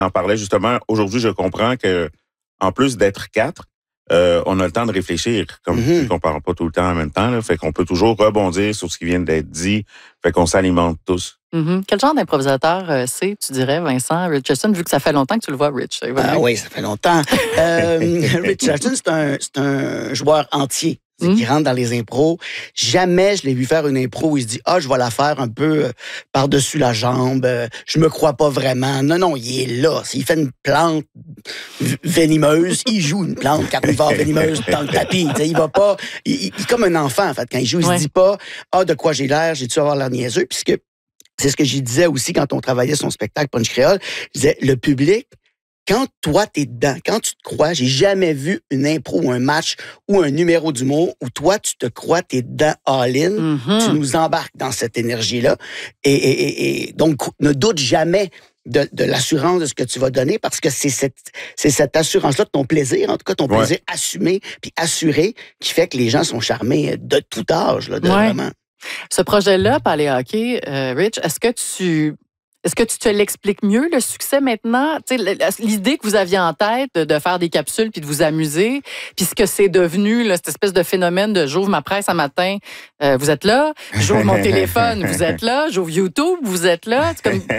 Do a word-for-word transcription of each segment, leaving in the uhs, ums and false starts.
On en parlait justement. Aujourd'hui, je comprends que en plus d'être quatre, euh, on a le temps de réfléchir. Comme mm-hmm. on ne parle pas tout le temps en même temps. Là, fait qu'on peut toujours rebondir sur ce qui vient d'être dit. Fait qu'on s'alimente tous. Mm-hmm. Quel genre d'improvisateur euh, c'est, tu dirais, Vincent Richardson, vu que ça fait longtemps que tu le vois, Rich? Ah oui, ça fait longtemps. euh, Richardson, c'est un, c'est un joueur entier. Mmh. Qui rentre dans les impros. Jamais je l'ai vu faire une impro où il se dit « Ah, je vais la faire un peu euh, par-dessus la jambe. Euh, je me crois pas vraiment. » Non, non, il est là. Il fait une plante venimeuse. Il joue une plante carnivore venimeuse dans le tapis. T'sais, il va pas... Il, il, il est comme un enfant, en fait. Quand il joue, il ouais. se dit pas « Ah, de quoi j'ai l'air? J'ai-tu avoir l'air niaiseux? » Puisque c'est ce que j'y disais aussi quand on travaillait son spectacle Punch Créole. Je disais « Le public... » Quand toi, t'es dedans, quand tu te crois, j'ai jamais vu une impro ou un match ou un numéro d'humour où toi, tu te crois, t'es dedans all-in, mm-hmm. tu nous embarques dans cette énergie-là. Et, et, et, et donc, ne doute jamais de, de l'assurance de ce que tu vas donner parce que c'est cette, c'est cette assurance-là de ton plaisir, en tout cas ton ouais. plaisir assumé puis assuré qui fait que les gens sont charmés de tout âge, là, de ouais. vraiment. Ce projet-là, Palais Hockey, euh, Rich, est-ce que tu... Est-ce que tu te l'expliques mieux, le succès maintenant? T'sais, l'idée que vous aviez en tête de, de faire des capsules puis de vous amuser, puis ce que c'est devenu, là, cette espèce de phénomène de j'ouvre ma presse un matin, euh, vous êtes là. J'ouvre mon téléphone, vous êtes là. J'ouvre YouTube, vous êtes là. C'est comme...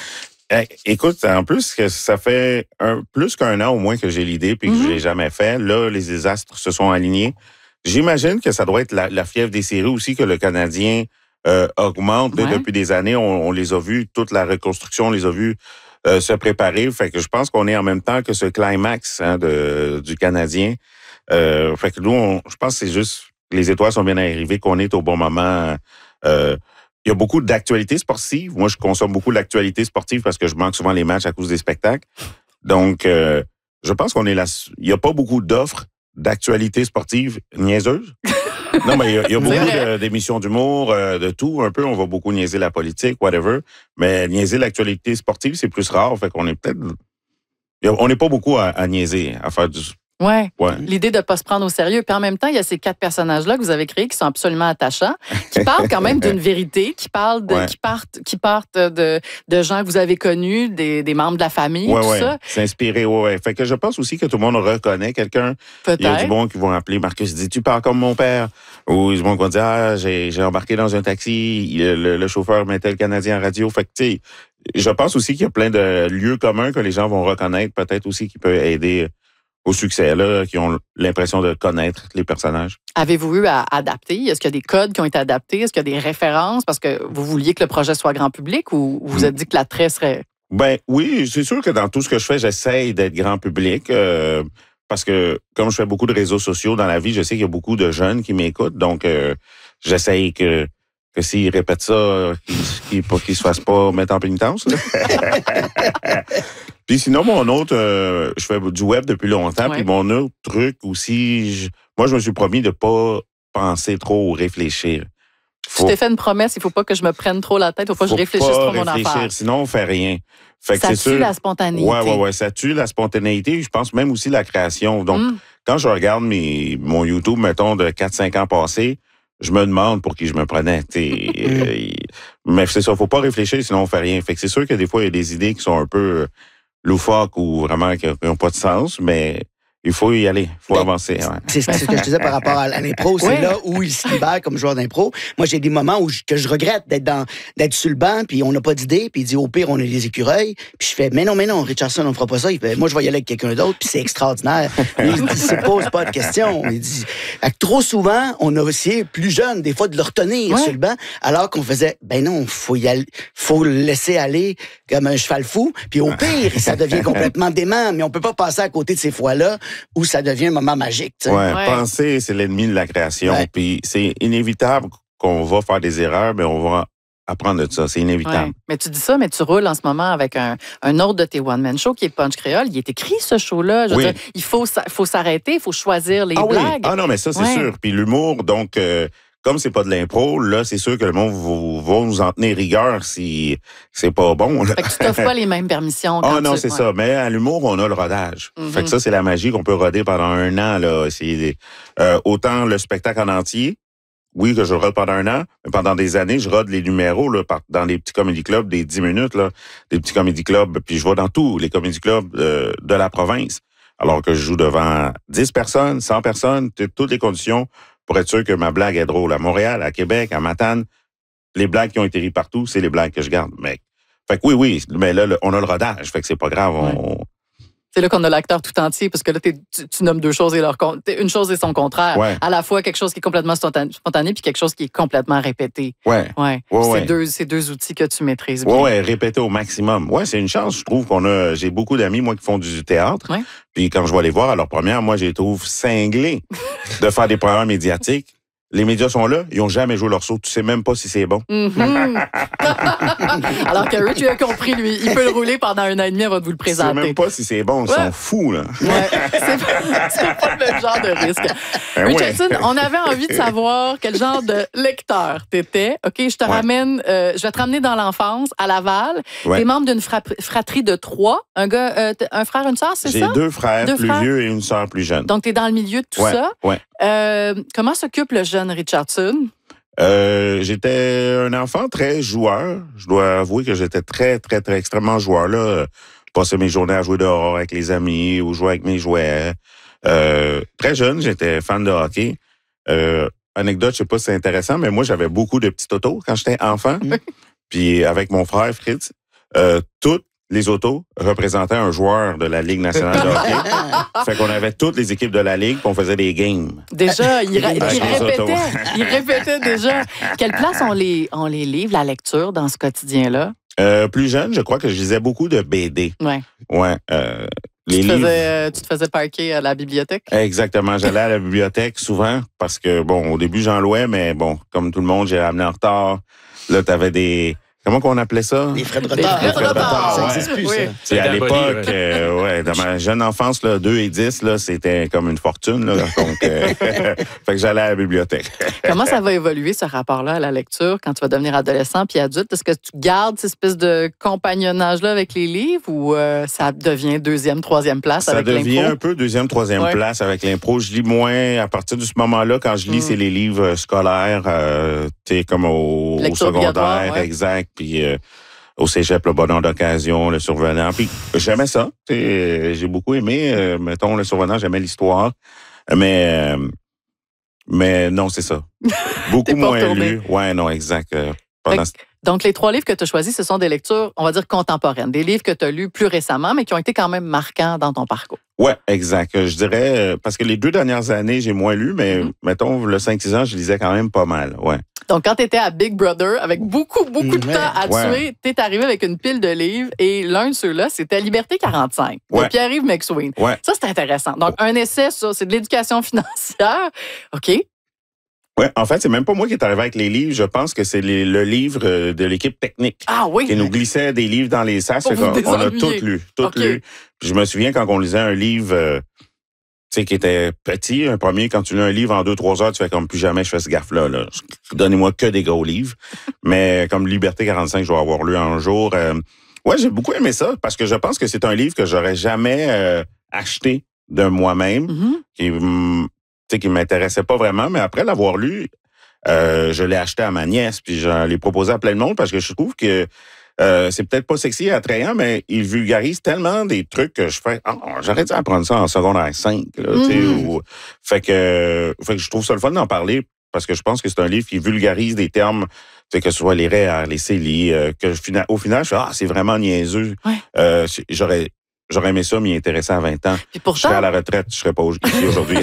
Écoute, en plus, que ça fait un, plus qu'un an au moins que j'ai l'idée puis que mm-hmm. je l'ai jamais fait. Là, les désastres se sont alignés. J'imagine que ça doit être la, la fièvre des séries aussi que le Canadien... Euh, augmente ouais. depuis des années. On, on les a vus, toute la reconstruction, on les a vus euh, se préparer. Fait que je pense qu'on est en même temps que ce climax hein, de, du Canadien. Euh, fait que nous, on, je pense que c'est juste les étoiles sont bien arrivées, qu'on est au bon moment. Euh, il y a beaucoup d'actualités sportives. Moi, je consomme beaucoup d'actualités sportives parce que je manque souvent les matchs à cause des spectacles. Donc, euh, je pense qu'on est là. Il n'y a pas beaucoup d'offres d'actualités sportives niaiseuses. Non, mais il y a, il y a beaucoup de, d'émissions d'humour, euh, de tout, un peu. On va beaucoup niaiser la politique, whatever. Mais niaiser l'actualité sportive, c'est plus rare. Fait qu'on est peut-être... On n'est pas beaucoup à, à niaiser, à faire du... Ouais. ouais. L'idée de ne pas se prendre au sérieux. Puis en même temps, il y a ces quatre personnages-là que vous avez créés qui sont absolument attachants, qui parlent quand même d'une vérité, qui parlent de, ouais. qui partent, qui partent de, de gens que vous avez connus, des, des membres de la famille, ouais, tout ouais. ça. C'est inspiré, ouais, ouais. Fait que je pense aussi que tout le monde reconnaît quelqu'un. Peut-être. Il y a du bon qui vont appeler Marcus, dit, tu parles comme mon père. Ou ils vont dire, ah, j'ai, j'ai embarqué dans un taxi, le, le, le chauffeur mettait le Canadien en radio. Fait que, tu sais, je pense aussi qu'il y a plein de lieux communs que les gens vont reconnaître, peut-être aussi qui peut aider au succès, là, qui ont l'impression de connaître les personnages. Avez-vous eu à adapter? Est-ce qu'il y a des codes qui ont été adaptés? Est-ce qu'il y a des références? Parce que vous vouliez que le projet soit grand public ou vous vous êtes dit que l'attrait serait... Ben oui, c'est sûr que dans tout ce que je fais, j'essaye d'être grand public. Euh, parce que comme je fais beaucoup de réseaux sociaux dans la vie, je sais qu'il y a beaucoup de jeunes qui m'écoutent. Donc, euh, j'essaye que... que s'ils répètent ça, qu'ils ne qu se fassent pas mettre en pénitence. Puis sinon, mon autre, euh, je fais du web depuis longtemps, ouais. Puis mon autre truc aussi, je, moi, je me suis promis de pas penser trop ou réfléchir. Faut, tu t'es fait une promesse, il faut pas que je me prenne trop la tête, il faut pas que je réfléchisse trop mon affaire. Sinon, on fait rien. Fait que ça c'est tue sûr, la spontanéité. Ouais, ouais, ouais, ça tue la spontanéité. Je pense même aussi la création. Donc, mm. quand je regarde mes, mon YouTube, mettons, de quatre cinq ans passés, je me demande pour qui je me prenais. euh, mais c'est ça, faut pas réfléchir, sinon on fait rien. Fait que c'est sûr que des fois, il y a des idées qui sont un peu loufoques ou vraiment qui n'ont pas de sens, mais il faut y aller, il faut ben, avancer. Ouais. C'est ce que je disais par rapport à l'impro, c'est oui. là où il se libère comme joueur d'impro. Moi, j'ai des moments où je, que je regrette d'être dans d'être sur le banc, puis on n'a pas d'idée, puis il dit au pire, on a les écureuils. Puis je fais, mais non, mais non, Richardson, on fera pas ça. Il fait, moi, je vais y aller avec quelqu'un d'autre, puis c'est extraordinaire. Il dit, se pose pas de questions. Il dit, trop souvent, on a essayé, plus jeune, des fois, de le retenir ouais. sur le banc, alors qu'on faisait, ben non, faut y aller, faut le laisser aller comme un cheval fou, puis au pire, ça devient complètement dément, mais on peut pas passer à côté de ces fois-là où ça devient un moment magique. Ouais, ouais. Penser, c'est l'ennemi de la création. Ouais. Puis c'est inévitable qu'on va faire des erreurs, mais on va apprendre de ça. C'est inévitable. Ouais. Mais tu dis ça, mais tu roules en ce moment avec un, un autre de tes one-man shows qui est Punch Créole. Il est écrit, ce show-là. Je veux oui. dire, il faut, faut s'arrêter, il faut choisir les ah, blagues. Oui. Ah non, mais ça, c'est ouais. sûr. Puis l'humour, donc... Euh, comme c'est pas de l'impro, là, c'est sûr que le monde va nous en tenir rigueur si c'est pas bon. Là. Fait que tu t'offres pas les mêmes permissions. Ah non, tu... c'est ouais. ça. Mais à l'humour, on a le rodage. Mm-hmm. Fait que ça, c'est la magie qu'on peut roder pendant un an. Là. C'est, euh, autant le spectacle en entier oui, que je rôde pendant un an, mais pendant des années, je rôde les numéros là, par, dans les petits comédie clubs, des dix minutes, là, des petits comédie clubs, puis je vais dans tous les comédie clubs euh, de la province, alors que je joue devant dix personnes, cent personnes, toutes les conditions pour être sûr que ma blague est drôle. À Montréal, à Québec, à Matane, les blagues qui ont été ries partout, c'est les blagues que je garde, mec. Fait que oui, oui, mais là, on a le rodage, fait que c'est pas grave, on... Ouais. C'est là qu'on a l'acteur tout entier, parce que là, t'es, tu, tu nommes deux choses et leur une chose et son contraire. Ouais. À la fois quelque chose qui est complètement spontané, puis quelque chose qui est complètement répété. Ouais. Ouais. ouais, c'est, ouais. Deux, c'est deux outils que tu maîtrises bien. Ouais, ouais, répéter au maximum. Ouais, c'est une chance. Je trouve qu'on a. J'ai beaucoup d'amis, moi, qui font du théâtre. Ouais. Puis quand je vais les voir à leur première, moi, je les trouve cinglés de faire des programmes médiatiques. Les médias sont là, ils n'ont jamais joué leur saut. Tu sais même pas si c'est bon. Mm-hmm. Alors que Rich, il a compris, lui. Il peut le rouler pendant un an et demi avant de vous le présenter. Tu sais même pas si c'est bon. Ils ouais. sont fous, là. Ouais. C'est, pas, c'est pas le même genre de risque. Ben Richardson, ouais. on avait envie de savoir quel genre de lecteur t'étais. OK, je te ouais. ramène, euh, je vais te ramener dans l'enfance, à Laval. Ouais. T'es membre d'une fra- fratrie de trois. Un gars, euh, un frère, une sœur, c'est J'ai ça? deux frères deux plus frères. vieux et une sœur plus jeune. Donc, t'es dans le milieu de tout ouais. ça. Ouais. Euh, comment s'occupe le jeune Richardson? Euh, j'étais un enfant très joueur. Je dois avouer que j'étais très, très, très extrêmement joueur. Là, je passais mes journées à jouer dehors avec les amis ou jouer avec mes jouets. Euh, très jeune, j'étais fan de hockey. Euh, anecdote, je sais pas si c'est intéressant, mais moi, j'avais beaucoup de petits autos quand j'étais enfant. Puis avec mon frère Fritz, euh, toutes les autos représentaient un joueur de la Ligue nationale de hockey. Fait qu'on avait toutes les équipes de la Ligue, puis on faisait des games. Déjà, il, ra- il Avec les répétait. autos. Il répétait déjà. Quelle place ont les, ont les livres, la lecture dans ce quotidien-là? Euh, plus jeune, je crois que je lisais beaucoup de B D. Ouais. Ouais. Euh, les Tu te, livres. faisais, euh, tu te faisais parquer à la bibliothèque? Exactement. J'allais à la bibliothèque souvent parce que, bon, au début, j'en louais, mais bon, comme tout le monde, j'ai ramené en retard. Là, t'avais des... Comment qu'on appelait ça? Les frais de Des retard. frais de retard, Ça ouais. n'existe plus, Oui. ça. C'est à C'est l'époque, aboli, ouais. euh, ouais, dans ma jeune enfance, là, deux et dix, là, c'était comme une fortune, là. Donc, euh, fait que j'allais à la bibliothèque. Comment ça va évoluer, ce rapport-là, à la lecture, quand tu vas devenir adolescent puis adulte? Est-ce que tu gardes cette espèce de compagnonnage-là avec les livres ou euh, ça devient deuxième, troisième place Ça avec devient l'impro? un peu deuxième, troisième Ouais. place avec l'impro. Je lis moins. À partir de ce moment-là, quand je lis, Mm. c'est les livres scolaires, euh, tu sais, comme au, au Lecture obligatoire, secondaire, ouais. exact. Puis euh, au cégep, le bonheur d'occasion, le survenant. Puis j'aimais ça. Tu sais, j'ai beaucoup aimé, euh, mettons, le survenant, j'aimais l'histoire. Mais, euh, mais non, c'est ça. Beaucoup T'es pas moins retourné. lu. Ouais, non, exact. Euh, pendant... Fait Donc, les trois livres que tu as choisis, ce sont des lectures, on va dire, contemporaines. Des livres que tu as lus plus récemment, mais qui ont été quand même marquants dans ton parcours. Ouais, exact. Je dirais, euh, parce que les deux dernières années, j'ai moins lu, mais Mm-hmm. mettons, le cinq six ans, je lisais quand même pas mal. Ouais. Donc, quand tu étais à Big Brother, avec beaucoup, beaucoup de Ouais. temps à Ouais. tuer, tu es arrivé avec une pile de livres et l'un de ceux-là, c'était Liberté quarante-cinq de Ouais. Pierre-Yves McSween. Ouais. Ça, c'est intéressant. Donc, un essai, ça, c'est de l'éducation financière. OK. Ouais, en fait, c'est même pas moi qui est arrivé avec les livres. Je pense que c'est les- le livre euh, de l'équipe technique Ah oui. qui nous glissait des livres dans les sacs. Pour Fait vous qu'on- on a désennuyer. tout lu, tout OK. lu. Puis je me souviens quand on lisait un livre, euh, tu sais, qui était petit, un premier, quand tu lis un livre en deux, trois heures, tu fais comme plus jamais je fais ce gaffe-là. Là. Donnez-moi que des gros livres. Mais comme Liberté quarante-cinq, je dois avoir lu un jour. Euh, ouais, j'ai beaucoup aimé ça parce que je pense que c'est un livre que j'aurais jamais euh, acheté de moi-même, Mhm. qui, hum, tu sais, qui m'intéressait pas vraiment. Mais après l'avoir lu, euh, je l'ai acheté à ma nièce, puis je l'ai proposé à plein de monde parce que je trouve que euh, c'est peut-être pas sexy et attrayant, mais il vulgarise tellement des trucs que je fais. Ah, j'aurais dû apprendre ça en secondaire cinq. Là, tu sais, Mhm. ou- fait que, fait que je trouve ça le fun d'en parler parce que je pense que c'est un livre qui vulgarise des termes, tu sais, que ce soit les R E R, les C E L I, euh, que fina- au final, je fais, ah, c'est vraiment niaiseux. Ouais. Euh, j'aurais, j'aurais aimé ça m'y intéresser à vingt ans. Puis Je serais à pourtant, la retraite, je serais pas ici aujourd'hui.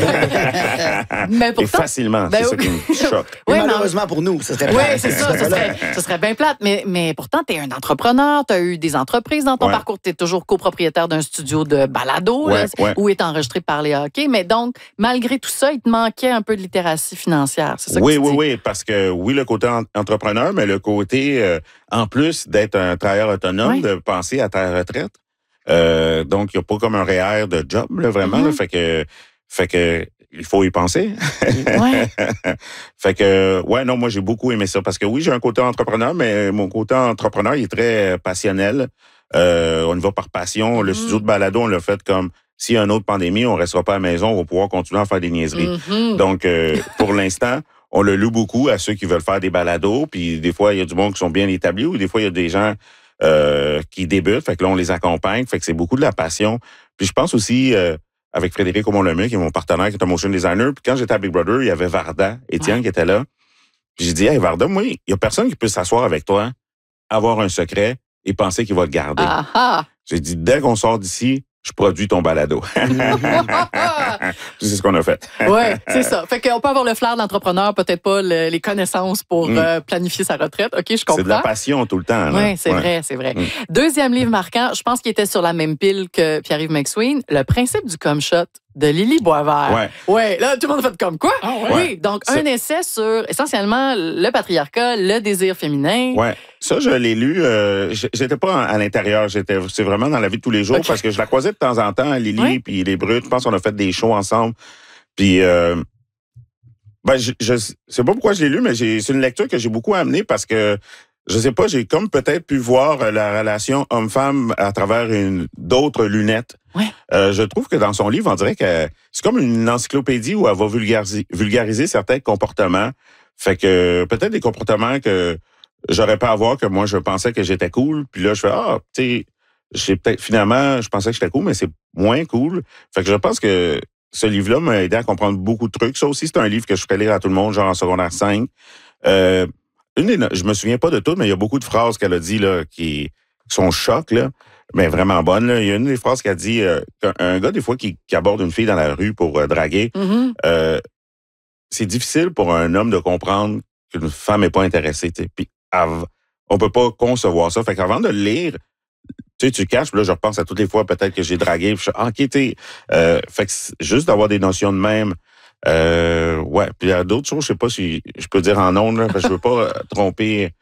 mais Et pourtant, facilement, Ben c'est ça oui. qui me choque. Mais Ouais, mais- malheureusement pour nous, ça serait Oui, pas- c'est ça. Ce serait, ce serait bien plate. Mais, mais pourtant, tu es un entrepreneur, tu as eu des entreprises dans ton Ouais. parcours, tu es toujours copropriétaire d'un studio de balado Ouais, là, ouais. où est enregistré par les hockey. Mais donc, malgré tout ça, il te manquait un peu de littératie financière. C'est ça Oui, que tu oui, dis. oui, parce que oui, le côté en- entrepreneur, mais le côté, euh, en plus d'être un travailleur autonome, Oui. de penser à ta retraite. Euh, donc, il n'y a pas comme un R E R de job, là, vraiment. Mhm. là, fait que, fait que, il faut y penser. Ouais. Fait que, ouais, non, moi, j'ai beaucoup aimé ça parce que oui, j'ai un côté entrepreneur, mais mon côté entrepreneur, il est très passionnel. Euh, on y va par passion. Le Mhm. studio de balado, on l'a fait comme s'il y a une autre pandémie, on ne restera pas à la maison, on va pouvoir continuer à faire des niaiseries. Mhm. Donc, euh, pour l'instant, on le loue beaucoup à ceux qui veulent faire des balados, puis des fois, il y a du monde qui sont bien établis, ou des fois, il y a des gens euh, qui débutent, fait que là, on les accompagne, fait que c'est beaucoup de la passion. Puis je pense aussi, euh, avec Frédéric Aumont-Lemay, qui est mon partenaire, qui est un motion designer, puis quand j'étais à Big Brother, il y avait Varda, Étienne, ouais. qui était là. Puis j'ai dit, hey, Varda, moi, il y a personne qui peut s'asseoir avec toi, avoir un secret et penser qu'il va le garder. Ah-ha. J'ai dit, dès qu'on sort d'ici, je produis ton balado. C'est ce qu'on a fait. Oui, c'est ça. Fait qu'on peut avoir le flair d'entrepreneur, peut-être pas le, les connaissances pour mm. euh, planifier sa retraite. OK, je comprends. C'est de la passion tout le temps. Oui, c'est ouais. vrai, c'est vrai. Mm. Deuxième livre marquant, je pense qu'il était sur la même pile que Pierre-Yves McSween, Le principe du come shot de Lily Boisvert. Ouais. Ouais, là, tout le monde a fait comme quoi? Ah ouais. Oui, donc c'est... un essai sur essentiellement le patriarcat, le désir féminin. Oui, ça, je l'ai lu. Euh, j'étais pas à l'intérieur, j'étais, c'est vraiment dans la vie de tous les jours okay. parce que je la croisais de temps en temps, Lily, ouais. puis Les Brutes. Je pense qu'on a fait des shows ensemble. Puis, euh, ben, je, je sais pas pourquoi je l'ai lu, mais j'ai, c'est une lecture que j'ai beaucoup amenée parce que je sais pas, j'ai comme peut-être pu voir la relation homme-femme à travers une, d'autres lunettes. Ouais. Euh, je trouve que dans son livre, on dirait que c'est comme une encyclopédie où elle va vulgariser, vulgariser certains comportements. Fait que peut-être des comportements que j'aurais pas à avoir, que moi, je pensais que j'étais cool. Puis là, je fais, ah, tu sais, j'ai peut-être, finalement, je pensais que j'étais cool, mais c'est moins cool. Fait que je pense que ce livre-là m'a aidé à comprendre beaucoup de trucs. Ça aussi, c'est un livre que je ferais lire à tout le monde, genre en secondaire cinq. Euh, Une des, je me souviens pas de tout, mais il y a beaucoup de phrases qu'elle a dit là, qui sont chocs, là, mais vraiment bonnes. Là. Il y a une des phrases qu'elle dit euh, qu'un gars, des fois, qui, qui aborde une fille dans la rue pour euh, draguer, mm-hmm. euh, c'est difficile pour un homme de comprendre qu'une femme n'est pas intéressée. T'sais. Puis av- on peut pas concevoir ça. Fait qu'avant de le lire, tu sais, tu caches, puis là, je repense à toutes les fois peut-être que j'ai dragué, puis je suis ah, OK, t'es. Euh, fait que juste d'avoir des notions de même. Euh, ouais, puis il y a d'autres choses, je sais pas si je peux dire en ondes, là, parce que je veux pas euh, tromper.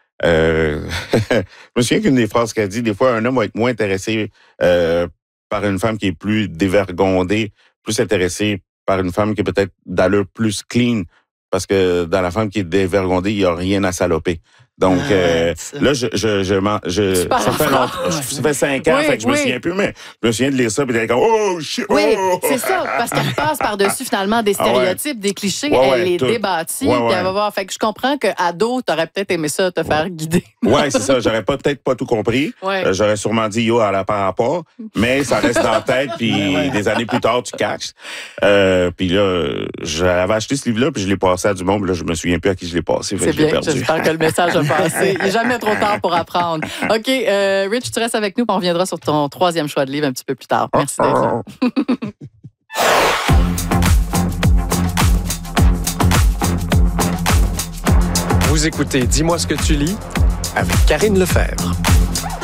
Euh, je me souviens qu'une des phrases qu'elle dit, des fois, un homme va être moins intéressé euh, par une femme qui est plus dévergondée, plus intéressé par une femme qui est peut-être d'allure plus clean, parce que dans la femme qui est dévergondée, il y a rien à saloper. Donc ah, euh, là, je je je, je ça fait longtemps, ça fait cinq ans, oui, fait que je oui. me souviens plus, mais je me souviens de lire ça, puis d'être comme oh shit. Oui, oh! c'est ça, parce qu'elle passe par-dessus finalement des stéréotypes, ah ouais. des clichés, ouais, ouais, elle les tout. débâtit, ouais, ouais. puis elle va voir. Fait que je comprends que ado, t'aurais peut-être aimé ça, te faire ouais. guider. Ouais, c'est ça. J'aurais pas peut-être pas tout compris. Ouais. Euh, j'aurais sûrement dit yo à la par rapport, mais ça reste dans la tête, puis ouais. des années plus tard, tu catches. Euh, puis là, j'avais acheté ce livre-là, puis je l'ai passé à du monde, puis là, je me souviens plus à qui je l'ai passé. C'est bien. J'espère que le message a passé. Jamais trop tard pour apprendre. OK, euh, Rich, tu restes avec nous, puis on reviendra sur ton troisième choix de livre un petit peu plus tard. Merci d'être là. Vous écoutez Dis-moi ce que tu lis avec Karine Lefebvre.